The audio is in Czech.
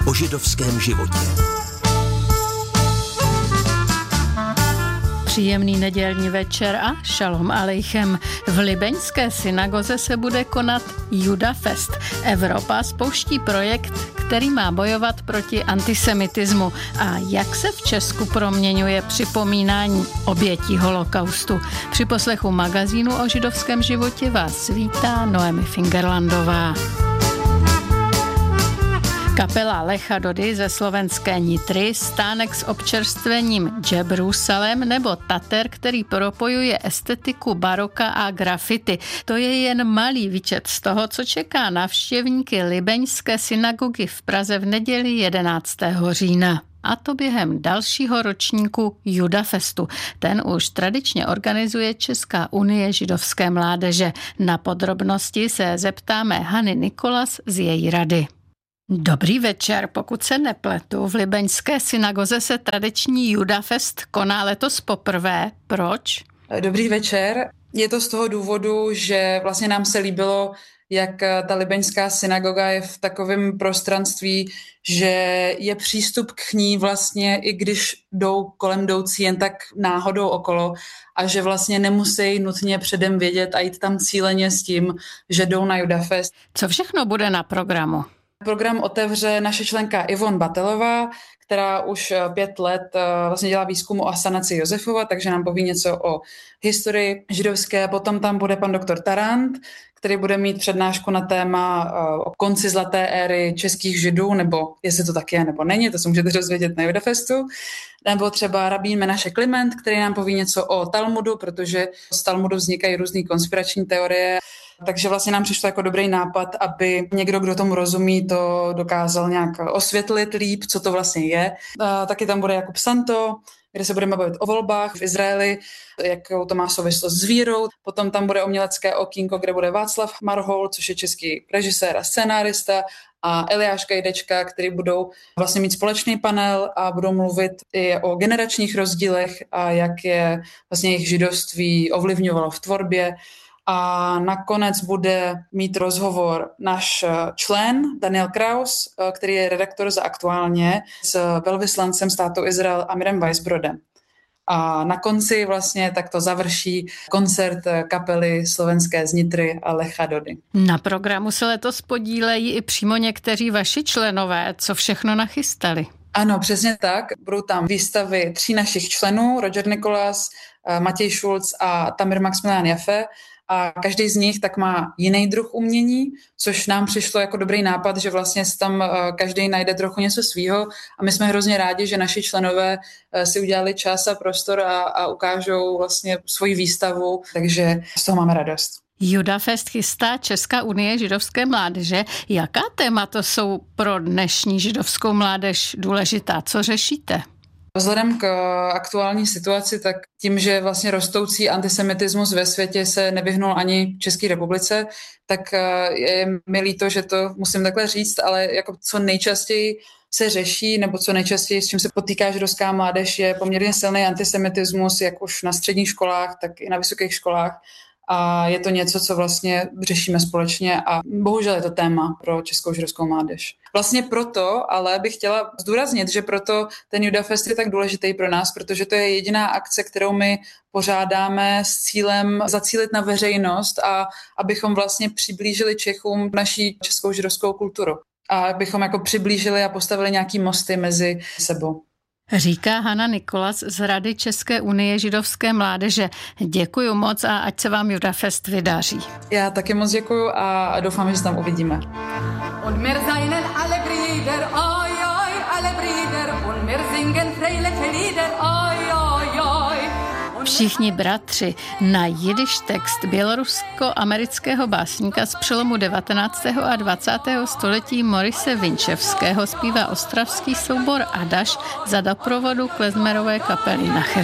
O židovském životě. Příjemný nedělní večer a šalom alejchem. V libeňské synagoze se bude konat Judafest. Evropa spouští projekt, který má bojovat proti antisemitismu. A jak se v Česku proměňuje připomínání obětí holokaustu? Při poslechu magazínu o židovském životě vás vítá Noemi Fingerlandová. Kapela Lecha Dody ze slovenské Nitry, stánek s občerstvením Jerusalem nebo Tater, který propojuje estetiku baroka a grafity. To je jen malý výčet z toho, co čeká navštěvníky libeňské synagogy v Praze v neděli 11. října. A to během dalšího ročníku Judafestu. Ten už tradičně organizuje Česká unie židovské mládeže. Na podrobnosti se zeptáme Hany Nikolas z její rady. Dobrý večer, pokud se nepletu, v libeňské synagoze se tradiční Judafest koná letos poprvé. Proč? Dobrý večer. Je to z toho důvodu, že vlastně nám se líbilo, jak ta libeňská synagoga je v takovém prostranství, že je přístup k ní vlastně, i když jdou kolem jdoucí jen tak náhodou okolo, a že vlastně nemusí nutně předem vědět a jít tam cíleně s tím, že jdou na Judafest. Co všechno bude na programu? Program otevře naše členka Ivon Batelová, která už 5 let vlastně dělá výzkum o asanaci Josefova, takže nám poví něco o historii židovské. Potom tam bude pan doktor Tarant, který bude mít přednášku na téma o konci zlaté éry českých židů, nebo jestli to tak je, nebo není, to se můžete dozvědět na Judafestu. Nebo třeba rabín Menaše Kliment, který nám poví něco o Talmudu, protože z Talmudu vznikají různé konspirační teorie. Takže vlastně nám přišlo jako dobrý nápad, aby někdo, kdo tomu rozumí, to dokázal nějak osvětlit líp, co to vlastně je. Taky tam bude Jakub Santo, kde se budeme bavit o volbách v Izraeli, jakou to má souvislost s vírou. Potom tam bude umělecké okýnko, kde bude Václav Marhoul, což je český režisér a scenárista, a Eliáš Gajdečka, který budou vlastně mít společný panel a budou mluvit i o generačních rozdílech a jak je vlastně jejich židovství ovlivňovalo v tvorbě. A nakonec bude mít rozhovor náš člen Daniel Kraus, který je redaktor za Aktuálně, s velvyslancem státu Izrael Amirem Weisbrodem. A na konci vlastně tak to završí koncert kapely slovenské z Nitry a Lecha Dody. Na programu se letos podílejí i přímo někteří vaši členové. Co všechno nachystali? Ano, přesně tak. Budou tam výstavy 3 našich členů, Roger Nikolas, Matěj Šulc a Tamir Maximilian Jaffe. A každý z nich tak má jiný druh umění, což nám přišlo jako dobrý nápad, že vlastně tam každý najde trochu něco svýho, a my jsme hrozně rádi, že naši členové si udělali čas a prostor a ukážou vlastně svoji výstavu, takže z toho máme radost. Judafest chystá Česká unie židovské mládeže. Jaká témata jsou pro dnešní židovskou mládež důležitá? Co řešíte? Vzhledem k aktuální situaci, tak tím, že vlastně rostoucí antisemitismus ve světě se nevyhnul ani České republice, tak je mi líto, že to musím takhle říct, ale jako co nejčastěji se řeší, nebo co nejčastěji, s čím se potýká židovská mládež, je poměrně silný antisemitismus, jak už na středních školách, tak i na vysokých školách. A je to něco, co vlastně řešíme společně, a bohužel je to téma pro českou židovskou mládež. Vlastně proto, ale bych chtěla zdůraznit, že proto ten Judafest je tak důležitý pro nás, protože to je jediná akce, kterou my pořádáme s cílem zacílit na veřejnost a abychom vlastně přiblížili Čechům naší českou židovskou kulturu. A abychom jako přiblížili a postavili nějaký mosty mezi sebou. Říká Hana Nikolas z Rady České unie židovské mládeže. Děkuju moc a ať se vám Judafest vydaří. Já taky moc děkuju a doufám, že se tam uvidíme. Všichni bratři na jidiš text bělorusko-amerického básníka z přelomu 19. a 20. století Morise Vinčevského zpívá ostravský soubor Adaš za doprovodu klezmerové kapely Naches.